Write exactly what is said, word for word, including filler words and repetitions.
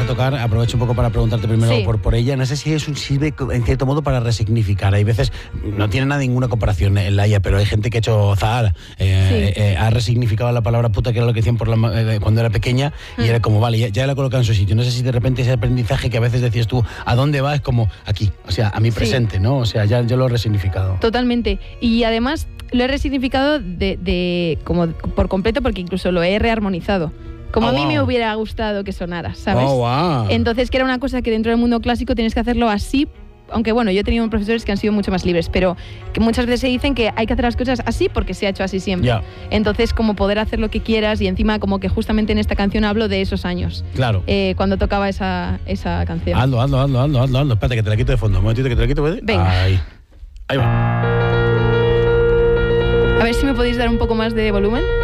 a tocar, aprovecho un poco para preguntarte primero Sí. por, por ella. No sé si es un sirve en cierto modo para resignificar. Hay veces, no tiene nada ninguna comparación en Laia, pero hay gente que ha hecho Zahara, eh, Sí. eh, eh, ha resignificado la palabra puta, que era lo que decían por la, eh, cuando era pequeña, y Mm. era como, vale, ya, ya la he colocado en su sitio. No sé si de repente ese aprendizaje que a veces decías tú, ¿a dónde va? Es como aquí, o sea, a mi Sí. presente, ¿no? O sea, ya, ya lo he resignificado. Totalmente. Y además lo he resignificado de, de como por completo porque incluso lo he rearmonizado. Como Oh, a mí wow. me hubiera gustado que sonara, ¿sabes? Oh, wow. Entonces, que era una cosa que dentro del mundo clásico tienes que hacerlo así. Aunque bueno, yo he tenido profesores que han sido mucho más libres, pero que muchas veces se dicen que hay que hacer las cosas así porque se ha hecho así siempre. Ya. Entonces, como poder hacer lo que quieras y encima como que justamente en esta canción hablo de esos años. Claro. Eh, cuando tocaba esa, esa canción. Hazlo, hazlo, hazlo, hazlo, hazlo, hazlo. Espérate, que te la quito de fondo. Un momentito que te la quito, ¿puede? Venga. Ahí. Ahí va. A ver si me podéis dar un poco más de volumen.